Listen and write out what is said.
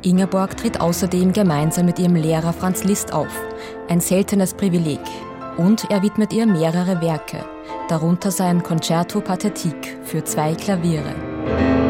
Ingeborg tritt außerdem gemeinsam mit ihrem Lehrer Franz Liszt auf, ein seltenes Privileg. Und er widmet ihr mehrere Werke, darunter sein Concerto Pathétique für 2 Klaviere.